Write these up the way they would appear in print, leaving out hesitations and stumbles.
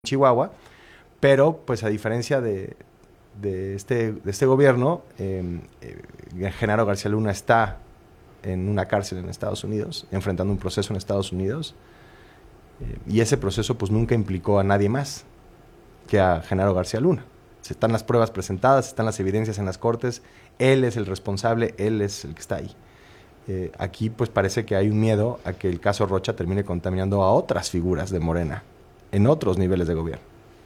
Chihuahua, pero pues a diferencia de este gobierno, Genaro García Luna está en una cárcel en Estados Unidos, enfrentando un proceso en Estados Unidos, y ese proceso pues nunca implicó a nadie más que a Genaro García Luna. Están las pruebas presentadas, están las evidencias en las cortes, él es el responsable, él es el que está ahí. Aquí pues parece que hay un miedo a que el caso Rocha termine contaminando a otras figuras de Morena en otros niveles de gobierno.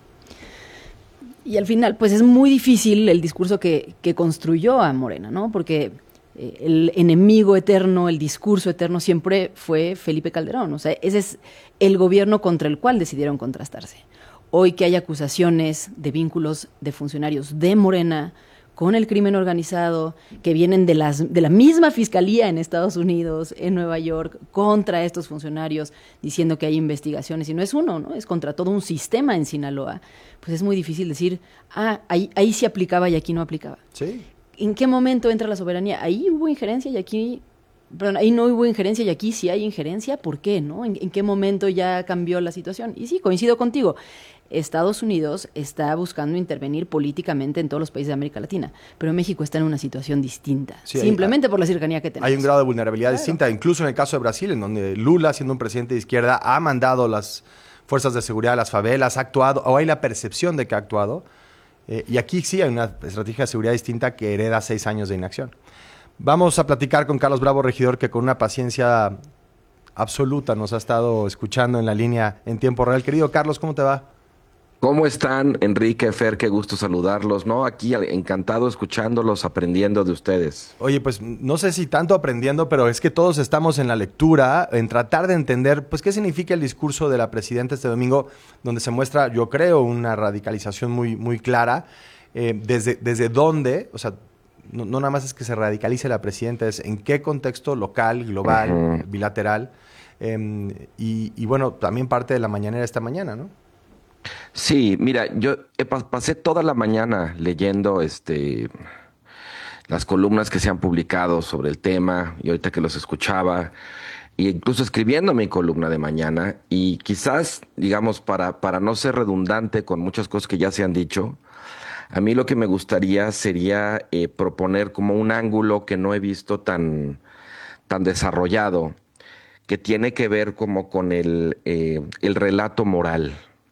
Y al final, pues es muy difícil el discurso que construyó a Morena, ¿no? Porque el enemigo eterno, el discurso eterno siempre fue Felipe Calderón. O sea, ese es el gobierno contra el cual decidieron contrastarse. Hoy que hay acusaciones de vínculos de funcionarios de Morena con el crimen organizado, que vienen de la misma fiscalía en Estados Unidos, en Nueva York, contra estos funcionarios, diciendo que hay investigaciones, y no es uno, ¿no? Es contra todo un sistema en Sinaloa. Pues es muy difícil decir, ahí sí aplicaba y aquí no aplicaba. Sí. ¿En qué momento entra la soberanía? Ahí hubo injerencia y aquí... Perdón, ahí no hubo injerencia y aquí sí hay injerencia. ¿Por qué, no? ¿En qué momento ya cambió la situación? Y sí, coincido contigo. Estados Unidos está buscando intervenir políticamente en todos los países de América Latina, pero México está en una situación distinta, sí, simplemente por la cercanía que tenemos. Hay un grado de vulnerabilidad distinta, incluso en el caso de Brasil, en donde Lula, siendo un presidente de izquierda, ha mandado las fuerzas de seguridad a las favelas, ha actuado, o hay la percepción de que ha actuado, y aquí sí hay una estrategia de seguridad distinta que hereda 6 años de inacción. Vamos a platicar con Carlos Bravo, regidor, que con una paciencia absoluta nos ha estado escuchando en la línea en tiempo real. Querido Carlos, ¿cómo te va? ¿Cómo están, Enrique, Fer? Qué gusto saludarlos, ¿no? Aquí encantado escuchándolos, aprendiendo de ustedes. Oye, pues no sé si tanto aprendiendo, pero es que todos estamos en la lectura, en tratar de entender, pues, qué significa el discurso de la presidenta este domingo, donde se muestra, yo creo, una radicalización muy, muy clara. Desde dónde, o sea, no nada más es que se radicalice la presidenta, es en qué contexto local, global, bilateral, y bueno, también parte de la mañanera esta mañana, ¿no? Sí, mira, yo pasé toda la mañana leyendo las columnas que se han publicado sobre el tema y ahorita que los escuchaba, e incluso escribiendo mi columna de mañana, y quizás, digamos, para no ser redundante con muchas cosas que ya se han dicho, a mí lo que me gustaría sería proponer como un ángulo que no he visto tan desarrollado, que tiene que ver como con el relato moral.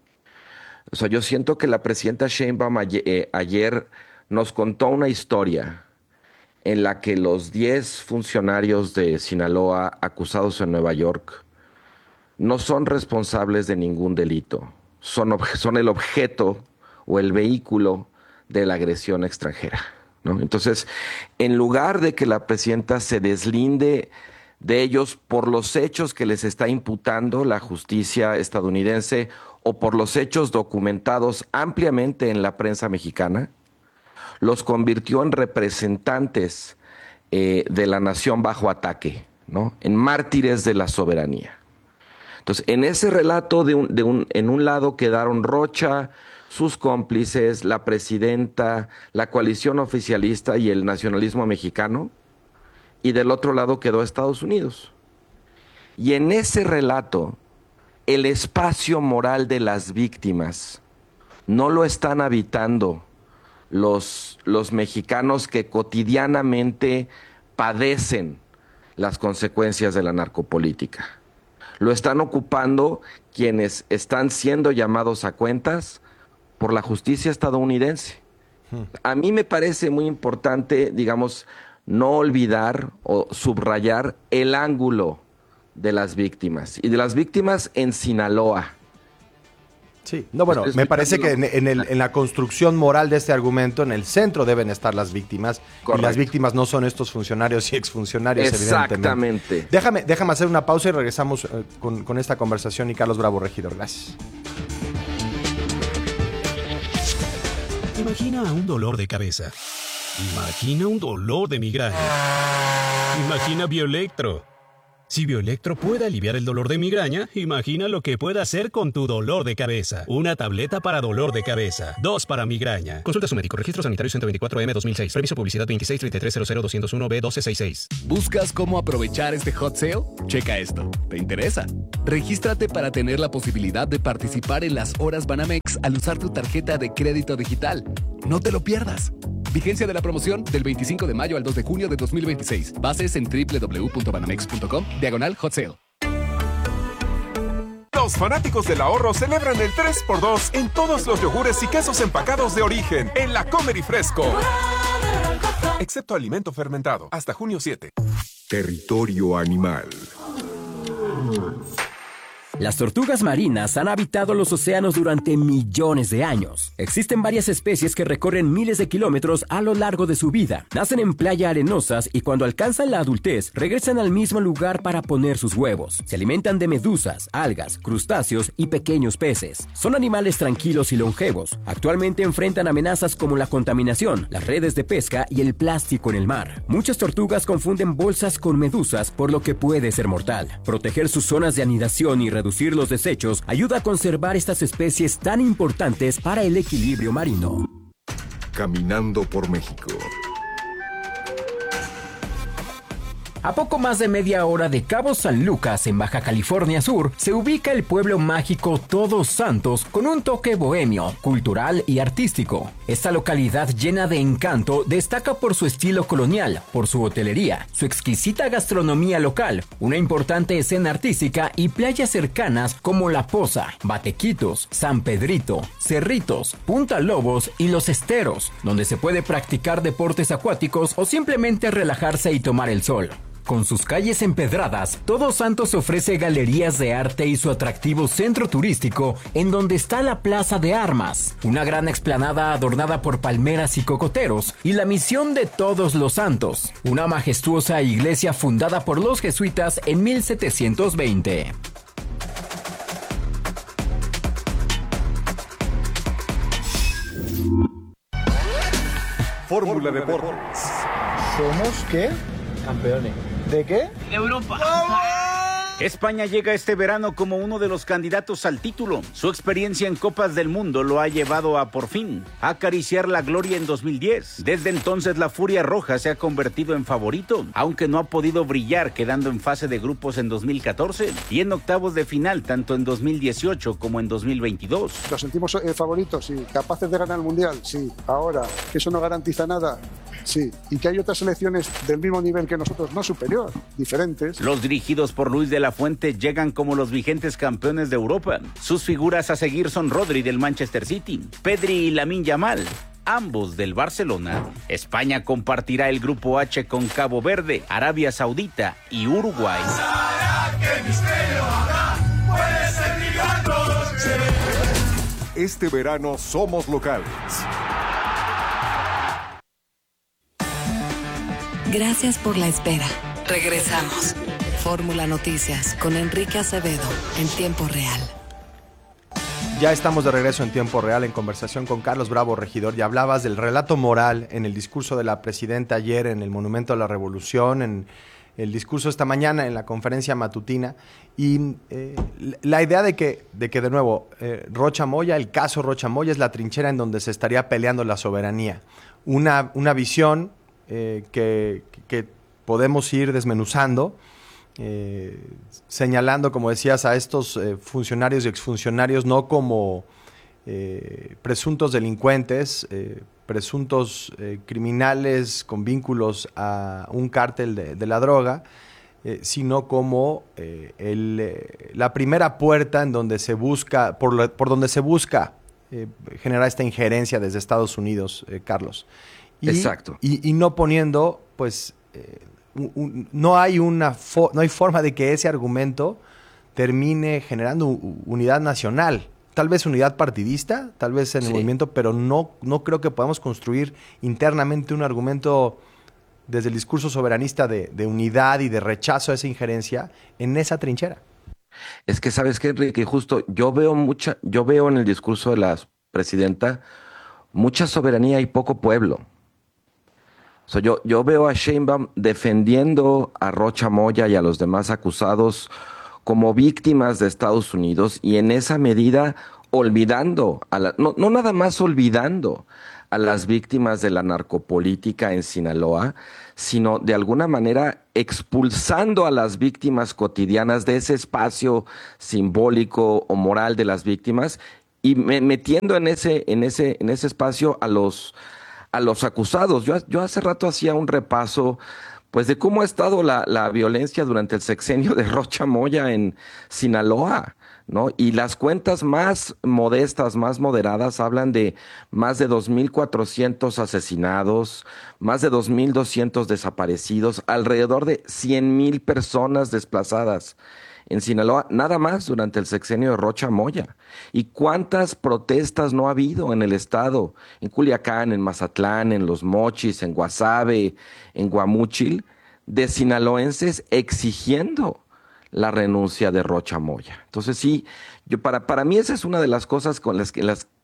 O sea, yo siento que la presidenta Sheinbaum ayer nos contó una historia en la que los 10 funcionarios de Sinaloa acusados en Nueva York no son responsables de ningún delito. Son el objeto o el vehículo de la agresión extranjera, ¿no? Entonces, en lugar de que la presidenta se deslinde de ellos por los hechos que les está imputando la justicia estadounidense o por los hechos documentados ampliamente en la prensa mexicana, los convirtió en representantes de la nación bajo ataque, ¿no? En mártires de la soberanía. Entonces, en ese relato, en un lado quedaron Rocha, sus cómplices, la presidenta, la coalición oficialista y el nacionalismo mexicano, y del otro lado quedó Estados Unidos. Y en ese relato, el espacio moral de las víctimas no lo están habitando los mexicanos que cotidianamente padecen las consecuencias de la narcopolítica. Lo están ocupando quienes están siendo llamados a cuentas por la justicia estadounidense. A mí me parece muy importante, digamos, no olvidar o subrayar el ángulo de las víctimas, y de las víctimas en Sinaloa. Sí, no, bueno, me parece que en la construcción moral de este argumento, en el centro deben estar las víctimas. Correcto. Y las víctimas no son estos funcionarios y exfuncionarios, exactamente. Evidentemente. Déjame hacer una pausa y regresamos con esta conversación y Carlos Bravo, regidor. Gracias. Imagina un dolor de cabeza. Imagina un dolor de migraña. Imagina Bioelectro. Si Bioelectro puede aliviar el dolor de migraña, imagina lo que puede hacer con tu dolor de cabeza. Una tableta para dolor de cabeza, 2 para migraña. Consulta a su médico. Registro sanitario 124M 2006. Permiso publicidad 2633002166. ¿Buscas cómo aprovechar este hot sale? Checa esto. ¿Te interesa? Regístrate para tener la posibilidad de participar en las horas Banamex al usar tu tarjeta de crédito digital. No te lo pierdas. Vigencia de la promoción del 25 de mayo al 2 de junio de 2026. Bases en www.banamex.com/hot sale. Los fanáticos del ahorro celebran el 3x2 en todos los yogures y quesos empacados de origen en la Comer y Fresco. Excepto alimento fermentado. Hasta junio 7. Territorio animal. Las tortugas marinas han habitado los océanos durante millones de años. Existen varias especies que recorren miles de kilómetros a lo largo de su vida. Nacen en playas arenosas y cuando alcanzan la adultez, regresan al mismo lugar para poner sus huevos. Se alimentan de medusas, algas, crustáceos y pequeños peces. Son animales tranquilos y longevos. Actualmente enfrentan amenazas como la contaminación, las redes de pesca y el plástico en el mar. Muchas tortugas confunden bolsas con medusas, por lo que puede ser mortal. Proteger sus zonas de anidación y reducir los desechos ayuda a conservar estas especies tan importantes para el equilibrio marino. Caminando por México. A poco más de media hora de Cabo San Lucas, en Baja California Sur, se ubica el pueblo mágico Todos Santos con un toque bohemio, cultural y artístico. Esta localidad llena de encanto destaca por su estilo colonial, por su hotelería, su exquisita gastronomía local, una importante escena artística y playas cercanas como La Poza, Batequitos, San Pedrito, Cerritos, Punta Lobos y Los Esteros, donde se puede practicar deportes acuáticos o simplemente relajarse y tomar el sol. Con sus calles empedradas, Todos Santos ofrece galerías de arte y su atractivo centro turístico, en donde está la Plaza de Armas, una gran explanada adornada por palmeras y cocoteros, y la Misión de Todos los Santos, una majestuosa iglesia fundada por los jesuitas en 1720. Fórmula Deportes. ¿Somos qué? Campeones. ¿De qué? De Europa. España llega este verano como uno de los candidatos al título. Su experiencia en Copas del Mundo lo ha llevado a, por fin, acariciar la gloria en 2010. Desde entonces la Furia Roja se ha convertido en favorito, aunque no ha podido brillar, quedando en fase de grupos en 2014 y en octavos de final tanto en 2018 como en 2022. ¿Nos sentimos favoritos? Sí. ¿Capaces de ganar el Mundial? Sí. Ahora, ¿que eso no garantiza nada? Sí. ¿Y que hay otras selecciones del mismo nivel que nosotros, no superior, diferentes? Los dirigidos por Luis de la Fuente llegan como los vigentes campeones de Europa. Sus figuras a seguir son Rodri del Manchester City, Pedri y Lamine Yamal, ambos del Barcelona. España compartirá el grupo H con Cabo Verde, Arabia Saudita y Uruguay. Este verano somos locales. Gracias por la espera. Regresamos. Fórmula Noticias con Enrique Acevedo en tiempo real. Ya estamos de regreso en tiempo real en conversación con Carlos Bravo, regidor. Ya hablabas del relato moral en el discurso de la presidenta ayer en el Monumento a la Revolución, en el discurso esta mañana en la conferencia matutina. Y la idea de que de nuevo, Rocha Moya, el caso Rocha Moya es la trinchera en donde se estaría peleando la soberanía. Una visión que podemos ir desmenuzando, señalando, como decías, a estos funcionarios y exfuncionarios no como presuntos delincuentes, presuntos criminales con vínculos a un cártel de la droga, sino como la primera puerta en donde se busca, por donde se busca generar esta injerencia desde Estados Unidos, Carlos. Exacto. Y no poniendo, pues, no hay forma de que ese argumento termine generando unidad nacional. Tal vez unidad partidista, tal vez en el movimiento, pero no creo que podamos construir internamente un argumento desde el discurso soberanista de unidad y de rechazo a esa injerencia en esa trinchera. Es que, ¿sabes qué, Enrique? Justo yo veo en el discurso de la presidenta mucha soberanía y poco pueblo. O sea, yo veo a Sheinbaum defendiendo a Rocha Moya y a los demás acusados como víctimas de Estados Unidos y en esa medida olvidando, no nada más olvidando a las víctimas de la narcopolítica en Sinaloa, sino de alguna manera expulsando a las víctimas cotidianas de ese espacio simbólico o moral de las víctimas y metiendo en ese espacio a los acusados. Yo hace rato hacía un repaso pues de cómo ha estado la violencia durante el sexenio de Rocha Moya en Sinaloa, ¿no? Y las cuentas más modestas, más moderadas, hablan de más de 2,400 asesinados, más de 2,200 desaparecidos, alrededor de 100,000 personas desplazadas en Sinaloa, nada más durante el sexenio de Rocha Moya. ¿Y cuántas protestas no ha habido en el estado? En Culiacán, en Mazatlán, en Los Mochis, en Guasave, en Guamúchil, de sinaloenses exigiendo la renuncia de Rocha Moya. Entonces sí, para mí esa es una de las cosas en las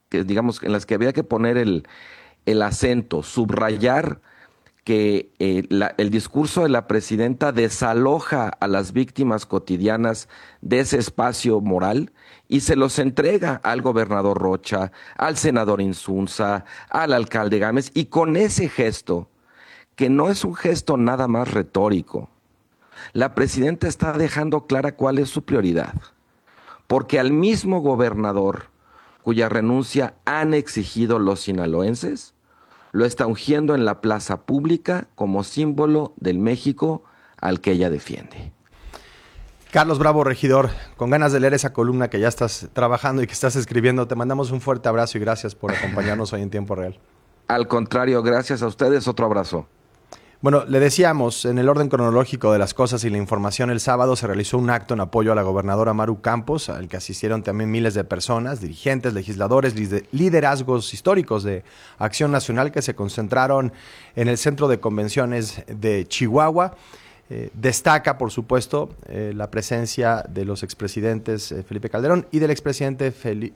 que había que poner el acento, subrayar que el discurso de la presidenta desaloja a las víctimas cotidianas de ese espacio moral y se los entrega al gobernador Rocha, al senador Insunza, al alcalde Gámez, y con ese gesto, que no es un gesto nada más retórico, la presidenta está dejando clara cuál es su prioridad, porque al mismo gobernador cuya renuncia han exigido los sinaloenses, lo está ungiendo en la plaza pública como símbolo del México al que ella defiende. Carlos Bravo, regidor, con ganas de leer esa columna que ya estás trabajando y que estás escribiendo, te mandamos un fuerte abrazo y gracias por acompañarnos hoy en Tiempo Real. Al contrario, gracias a ustedes, otro abrazo. Bueno, le decíamos, en el orden cronológico de las cosas y la información, el sábado se realizó un acto en apoyo a la gobernadora Maru Campos, al que asistieron también miles de personas, dirigentes, legisladores, liderazgos históricos de Acción Nacional que se concentraron en el Centro de Convenciones de Chihuahua. Destaca, por supuesto, la presencia de los expresidentes Felipe Calderón y del expresidente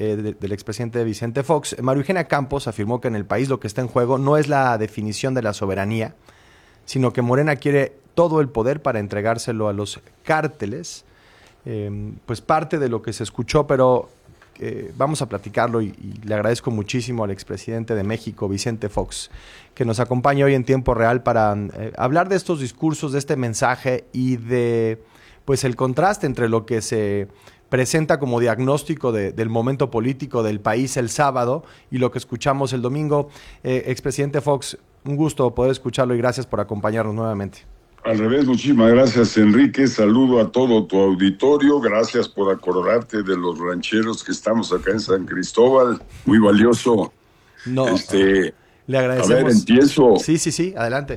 Vicente Fox. María Eugenia Campos afirmó que en el país lo que está en juego no es la definición de la soberanía, sino que Morena quiere todo el poder para entregárselo a los cárteles. Pues parte de lo que se escuchó, pero vamos a platicarlo y le agradezco muchísimo al expresidente de México, Vicente Fox, que nos acompaña hoy en Tiempo Real para hablar de estos discursos, de este mensaje y de pues el contraste entre lo que se presenta como diagnóstico del momento político del país el sábado y lo que escuchamos el domingo. Expresidente Fox, un gusto poder escucharlo y gracias por acompañarnos nuevamente. Al revés, muchísimas gracias, Enrique. Saludo a todo tu auditorio. Gracias por acordarte de los rancheros que estamos acá en San Cristóbal. Muy valioso. No, le agradecemos. A ver, empiezo. Sí, adelante.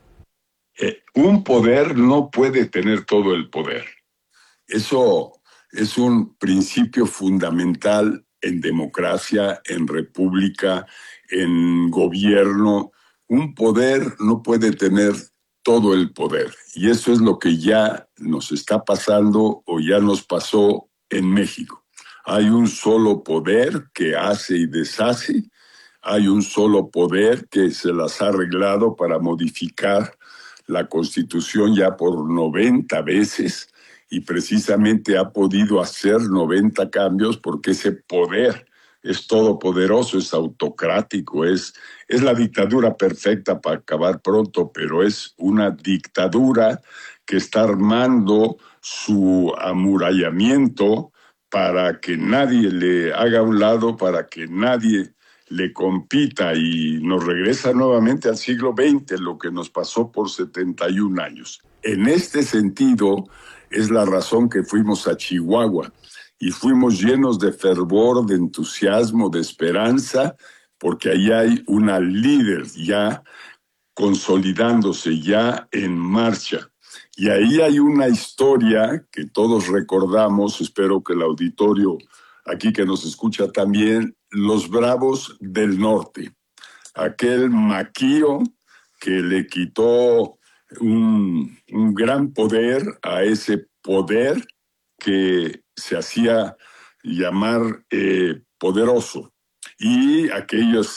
Un poder no puede tener todo el poder. Eso es un principio fundamental en democracia, en república, en gobierno. Un poder no puede tener todo el poder. Y eso es lo que ya nos está pasando o ya nos pasó en México. Hay un solo poder que hace y deshace. Hay un solo poder que se las ha arreglado para modificar la Constitución ya por 90 veces y precisamente ha podido hacer 90 cambios porque ese poder es todopoderoso, es autocrático, es la dictadura perfecta para acabar pronto, pero es una dictadura que está armando su amurallamiento para que nadie le haga a un lado, para que nadie le compita y nos regresa nuevamente al siglo XX, lo que nos pasó por 71 años. En este sentido es la razón que fuimos a Chihuahua. Y fuimos llenos de fervor, de entusiasmo, de esperanza, porque ahí hay una líder ya consolidándose, ya en marcha. Y ahí hay una historia que todos recordamos, espero que el auditorio aquí que nos escucha también, los Bravos del Norte. Aquel maquío que le quitó un gran poder a ese poder que se hacía llamar poderoso, y aquellos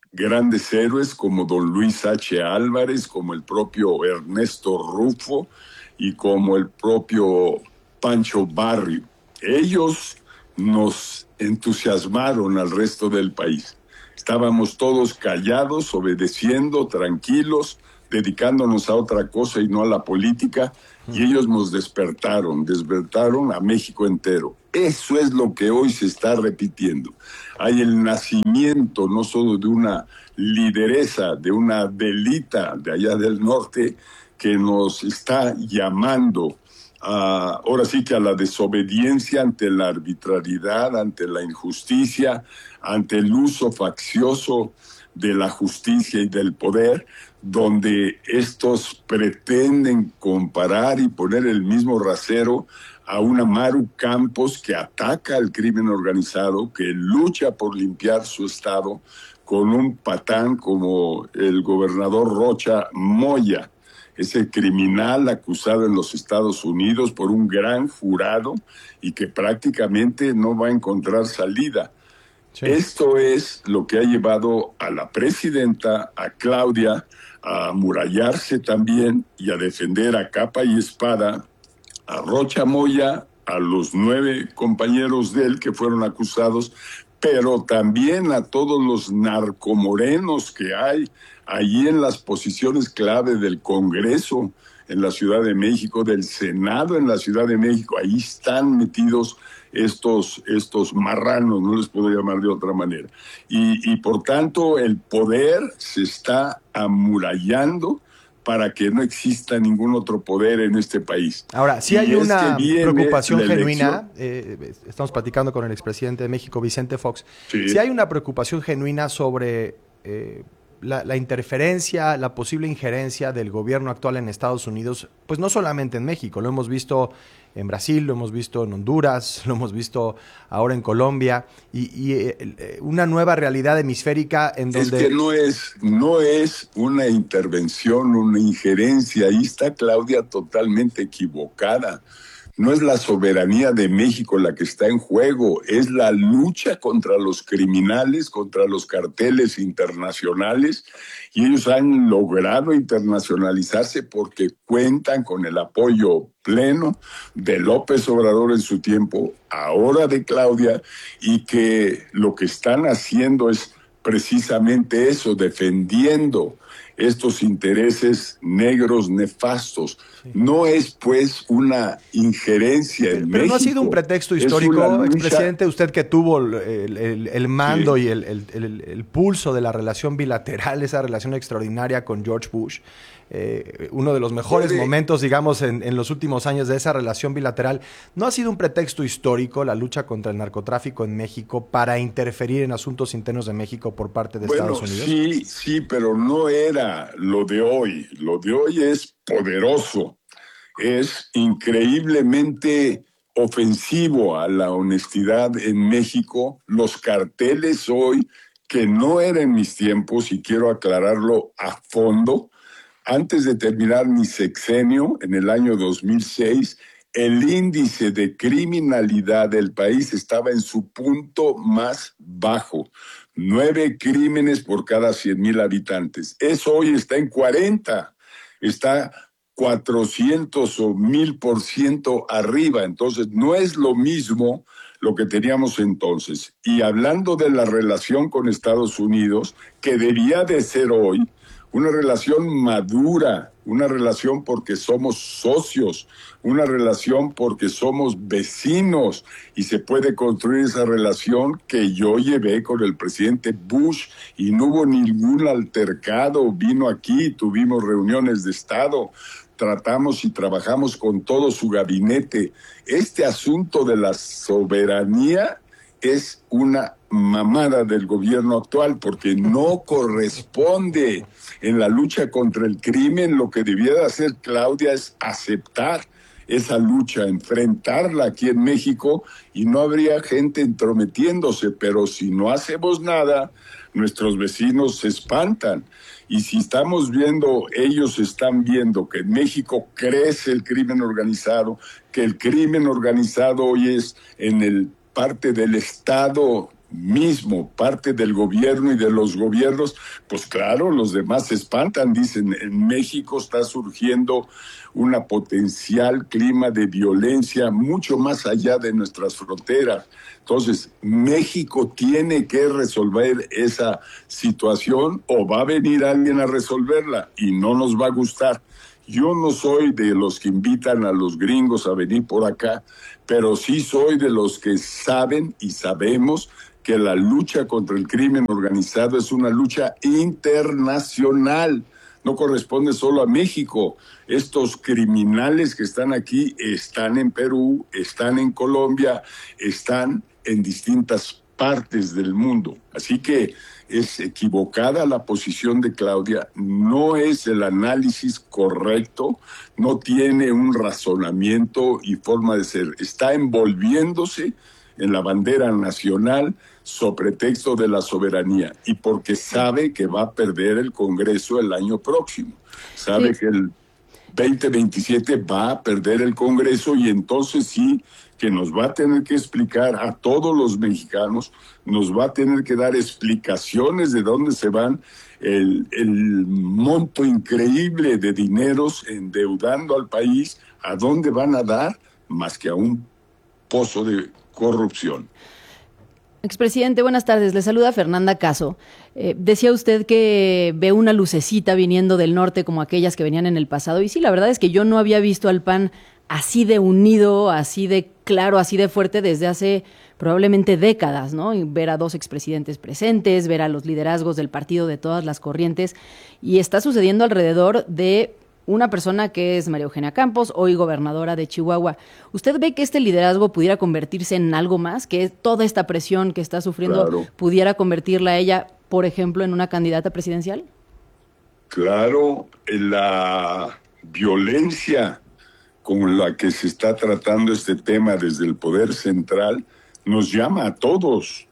grandes héroes como don Luis H. Álvarez, como el propio Ernesto Rufo y como el propio Pancho Barrio. Ellos nos entusiasmaron al resto del país. Estábamos todos callados, obedeciendo, tranquilos, dedicándonos a otra cosa y no a la política, y ellos nos despertaron a México entero. Eso es lo que hoy se está repitiendo. Hay el nacimiento no solo de una lideresa, de una delita de allá del norte que nos está llamando ahora sí que a la desobediencia ante la arbitrariedad, ante la injusticia, ante el uso faccioso de la justicia y del poder, donde estos pretenden comparar y poner el mismo rasero a una Maru Campos que ataca al crimen organizado, que lucha por limpiar su estado, con un patán como el gobernador Rocha Moya, ese criminal acusado en los Estados Unidos por un gran jurado y que prácticamente no va a encontrar salida. Sí. Esto es lo que ha llevado a la presidenta, a Claudia, a amurallarse también y a defender a capa y espada a Rocha Moya, a los 9 compañeros de él que fueron acusados, pero también a todos los narcomorenos que hay allí en las posiciones clave del Congreso en la Ciudad de México, del Senado en la Ciudad de México. Ahí están metidos estos marranos, no les puedo llamar de otra manera. Y por tanto el poder se está amurallando para que no exista ningún otro poder en este país. Ahora, sí hay una preocupación genuina, estamos platicando con el expresidente de México, Vicente Fox, sí hay una preocupación genuina sobre la interferencia, la posible injerencia del gobierno actual en Estados Unidos, pues no solamente en México, lo hemos visto en Brasil, lo hemos visto en Honduras, lo hemos visto ahora en Colombia, y una nueva realidad hemisférica en donde... Es que no es una intervención, una injerencia, ahí está Claudia totalmente equivocada. No es la soberanía de México la que está en juego, es la lucha contra los criminales, contra los carteles internacionales, y ellos han logrado internacionalizarse porque cuentan con el apoyo pleno de López Obrador en su tiempo, ahora de Claudia, y que lo que están haciendo es precisamente eso, defendiendo estos intereses negros nefastos. Sí. No es, pues, una injerencia en México. Pero no ha sido un pretexto histórico, expresidente, usted que tuvo el mando y el pulso de la relación bilateral, esa relación extraordinaria con George Bush, uno de los mejores momentos, digamos, en los últimos años de esa relación bilateral. ¿No ha sido un pretexto histórico la lucha contra el narcotráfico en México para interferir en asuntos internos de México por parte de Estados Unidos? Sí, pero no era lo de hoy. Lo de hoy es poderoso, es increíblemente ofensivo a la honestidad en México. Los carteles hoy, que no eran en mis tiempos, y quiero aclararlo a fondo, antes de terminar mi sexenio, en el año 2006, el índice de criminalidad del país estaba en su punto más bajo. 9 crímenes por cada 100,000 habitantes. Eso hoy está en 40. Está 400 o 1000% arriba. Entonces, no es lo mismo lo que teníamos entonces. Y hablando de la relación con Estados Unidos, que debía de ser hoy una relación madura, una relación porque somos socios, una relación porque somos vecinos, y se puede construir esa relación que yo llevé con el presidente Bush y no hubo ningún altercado. Vino aquí, tuvimos reuniones de Estado, tratamos y trabajamos con todo su gabinete. Este asunto de la soberanía es una mamada del gobierno actual, porque no corresponde en la lucha contra el crimen. Lo que debiera hacer Claudia es aceptar esa lucha, enfrentarla aquí en México, y no habría gente entrometiéndose. Pero si no hacemos nada, nuestros vecinos se espantan. Y si estamos viendo, ellos están viendo que en México crece el crimen organizado, que el crimen organizado hoy es en el parte del Estado mismo, parte del gobierno y de los gobiernos, pues claro, los demás se espantan, dicen, en México está surgiendo una potencial clima de violencia mucho más allá de nuestras fronteras. Entonces, México tiene que resolver esa situación o va a venir alguien a resolverla y no nos va a gustar. Yo no soy de los que invitan a los gringos a venir por acá, pero sí soy de los que saben y sabemos que la lucha contra el crimen organizado es una lucha internacional. No corresponde solo a México. Estos criminales que están aquí están en Perú, están en Colombia, están en distintas partes del mundo. Así que es equivocada la posición de Claudia, no es el análisis correcto, no tiene un razonamiento y forma de ser. Está envolviéndose en la bandera nacional sobre pretexto de la soberanía y porque sabe que va a perder el Congreso el año próximo. Sabe que el 2027 va a perder el Congreso y entonces sí que nos va a tener que explicar a todos los mexicanos, nos va a tener que dar explicaciones de dónde se van el monto increíble de dineros endeudando al país, a dónde van a dar, más que a un pozo de corrupción. Expresidente, buenas tardes. Le saluda Fernanda Caso. Decía usted que ve una lucecita viniendo del norte como aquellas que venían en el pasado. Y sí, la verdad es que yo no había visto al PAN así de unido, así de claro, así de fuerte desde hace probablemente décadas, ¿no? Y ver a dos expresidentes presentes, ver a los liderazgos del partido de todas las corrientes. Y está sucediendo alrededor de una persona que es María Eugenia Campos, hoy gobernadora de Chihuahua. ¿Usted ve que este liderazgo pudiera convertirse en algo más? ¿Que toda esta presión que está sufriendo pudiera convertirla a ella, por ejemplo, en una candidata presidencial? Claro, la violencia con la que se está tratando este tema desde el poder central nos llama a todos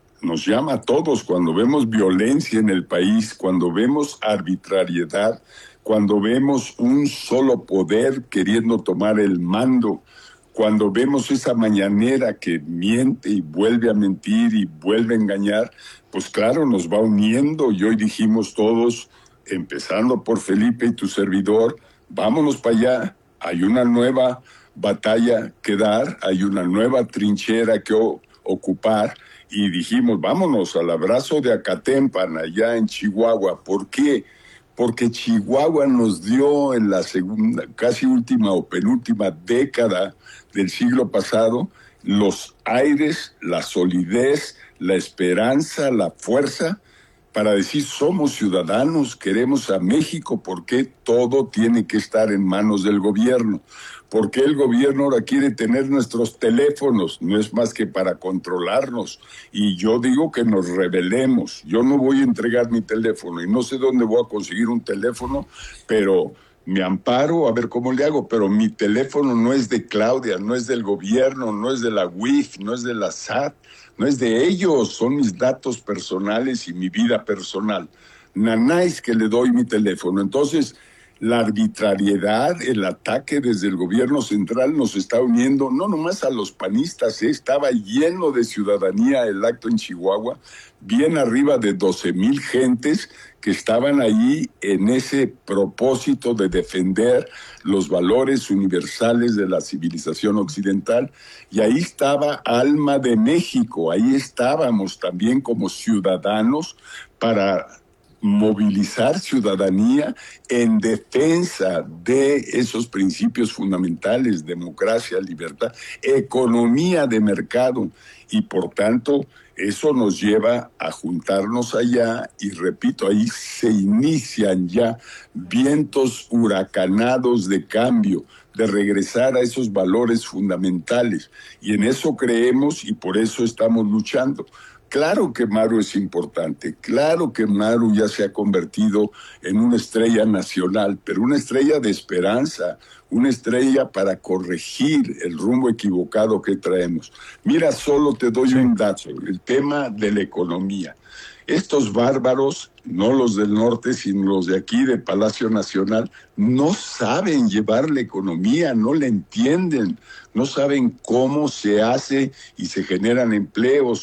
cuando vemos violencia en el país, cuando vemos arbitrariedad, cuando vemos un solo poder queriendo tomar el mando, cuando vemos esa mañanera que miente y vuelve a mentir y vuelve a engañar, pues claro, nos va uniendo. Y hoy dijimos todos, empezando por Felipe y tu servidor, vámonos para allá, hay una nueva batalla que dar, hay una nueva trinchera que ocupar, y dijimos, vámonos al abrazo de Acatempan, allá en Chihuahua. ¿Por qué? Porque Chihuahua nos dio en la segunda, casi última o penúltima década del siglo pasado, los aires, la solidez, la esperanza, la fuerza para decir somos ciudadanos, queremos a México. ¿Por qué todo tiene que estar en manos del gobierno? ¿Por qué el gobierno ahora quiere tener nuestros teléfonos? No es más que para controlarnos. Y yo digo que nos rebelemos. Yo no voy a entregar mi teléfono y no sé dónde voy a conseguir un teléfono, pero me amparo a ver cómo le hago. Pero mi teléfono no es de Claudia, no es del gobierno, no es de la UIF, no es de la SAT, no es de ellos, son mis datos personales y mi vida personal. Nanáis que le doy mi teléfono. Entonces, la arbitrariedad, el ataque desde el gobierno central nos está uniendo, no nomás a los panistas, estaba lleno de ciudadanía el acto en Chihuahua, bien arriba de 12,000 gentes que estaban ahí en ese propósito de defender los valores universales de la civilización occidental. Y ahí estaba Alma de México, ahí estábamos también como ciudadanos para movilizar ciudadanía en defensa de esos principios fundamentales, democracia, libertad, economía de mercado, y por tanto eso nos lleva a juntarnos allá y repito, ahí se inician ya vientos huracanados de cambio, de regresar a esos valores fundamentales, y en eso creemos y por eso estamos luchando. Claro que Maru es importante, claro que Maru ya se ha convertido en una estrella nacional, pero una estrella de esperanza, una estrella para corregir el rumbo equivocado que traemos. Mira, solo te doy un dato, el tema de la economía. Estos bárbaros, no los del norte, sino los de aquí, de Palacio Nacional, no saben llevar la economía, no la entienden, no saben cómo se hace y se generan empleos,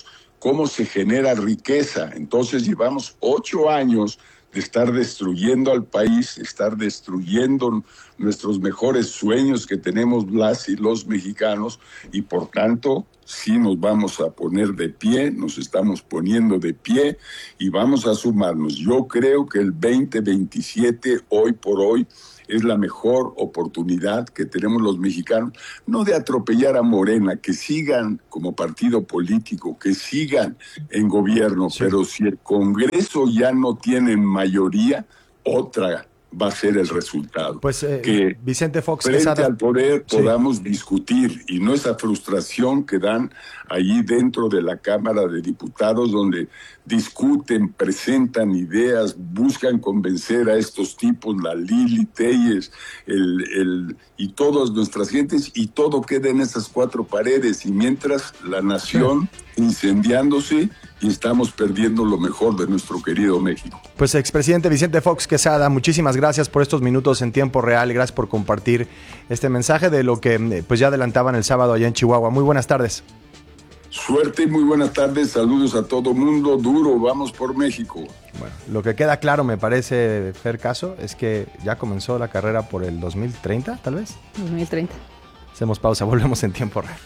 cómo se genera riqueza. Entonces llevamos 8 años de estar destruyendo al país, estar destruyendo nuestros mejores sueños que tenemos las y los mexicanos, y por tanto sí nos vamos a poner de pie, nos estamos poniendo de pie y vamos a sumarnos. Yo creo que el 2027, hoy por hoy, es la mejor oportunidad que tenemos los mexicanos, no de atropellar a Morena, que sigan como partido político, que sigan en gobierno, sí. Pero si el Congreso ya no tiene mayoría, otra va a ser el resultado. Pues que Vicente Fox frente Quesada, al poder podamos discutir, y no esa frustración que dan allí dentro de la Cámara de Diputados, donde discuten, presentan ideas, buscan convencer a estos tipos, la Lili Telles, y todas nuestras gentes, y todo queda en esas 4 paredes, y mientras la nación incendiándose y estamos perdiendo lo mejor de nuestro querido México. Pues expresidente Vicente Fox Quesada, muchísimas gracias por estos minutos en tiempo real y gracias por compartir este mensaje de lo que pues ya adelantaban el sábado allá en Chihuahua. Muy buenas tardes. Suerte y muy buenas tardes, saludos a todo mundo, duro, vamos por México. Bueno, lo que queda claro, me parece, Fer Caso, es que ya comenzó la carrera por el 2030, tal vez. 2030. Hacemos pausa, volvemos en tiempo real.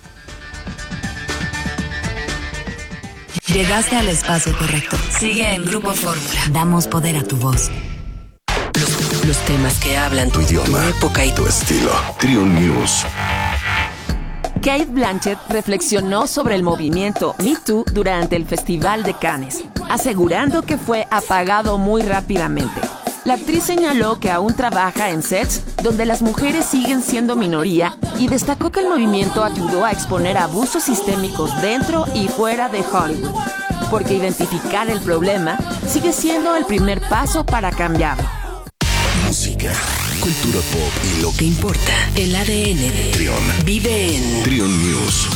Llegaste al espacio correcto. Sigue en Grupo Fórmula. Damos poder a tu voz. Los temas que hablan tu idioma, tu época y tu estilo. Trion News. Cate Blanchett reflexionó sobre el movimiento Me Too durante el Festival de Cannes, asegurando que fue apagado muy rápidamente. La actriz señaló que aún trabaja en sets donde las mujeres siguen siendo minoría y destacó que el movimiento ayudó a exponer abusos sistémicos dentro y fuera de Hollywood, porque identificar el problema sigue siendo el primer paso para cambiarlo. Música, cultura pop y lo que importa. El ADN de Trion vive en Trion News.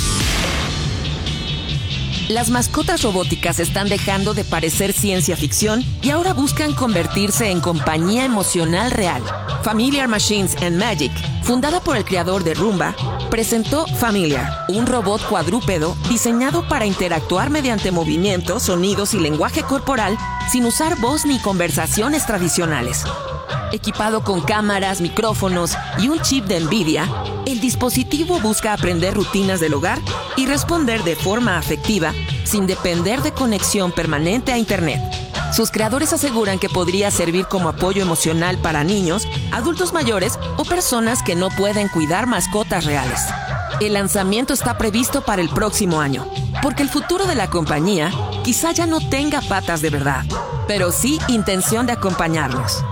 Las mascotas robóticas están dejando de parecer ciencia ficción y ahora buscan convertirse en compañía emocional real. Familiar Machines and Magic, fundada por el creador de Roomba, presentó Familiar, un robot cuadrúpedo diseñado para interactuar mediante movimientos, sonidos y lenguaje corporal sin usar voz ni conversaciones tradicionales. Equipado con cámaras, micrófonos y un chip de NVIDIA, el dispositivo busca aprender rutinas del hogar y responder de forma afectiva sin depender de conexión permanente a Internet. Sus creadores aseguran que podría servir como apoyo emocional para niños, adultos mayores o personas que no pueden cuidar mascotas reales. El lanzamiento está previsto para el próximo año, porque el futuro de la compañía quizá ya no tenga patas de verdad, pero sí intención de acompañarnos.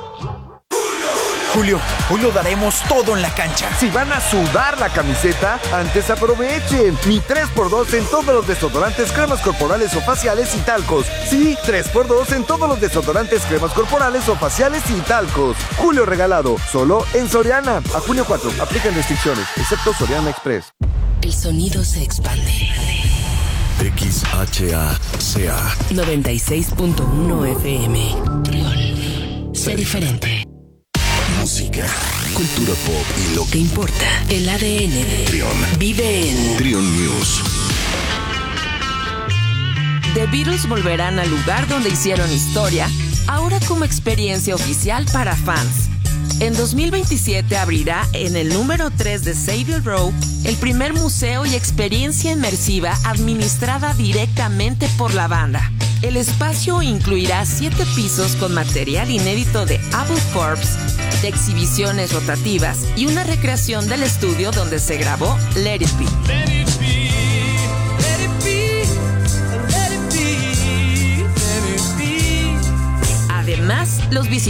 Hoy lo daremos todo en la cancha. Si van a sudar la camiseta, antes aprovechen. Mi 3x2 en todos los desodorantes, cremas corporales o faciales y talcos. Sí, 3x2 en todos los desodorantes, cremas corporales o faciales y talcos. Julio regalado, solo en Soriana. A junio 4, aplican restricciones, excepto Soriana Express. El sonido se expande. XHACA 96.1 FM. Sé diferente. Música, cultura pop y lo que importa. El ADN de Trion vive en Trion News. The Beatles volverán al lugar donde hicieron historia, ahora como experiencia oficial para fans. En 2027 abrirá en el número 3 de Savile Row el primer museo y experiencia inmersiva administrada directamente por la banda. El espacio incluirá 7 pisos con material inédito de Apple Corps, de exhibiciones rotativas y una recreación del estudio donde se grabó Let It Be. Let it be, let it be, let it be, let it be. Además, los visitantes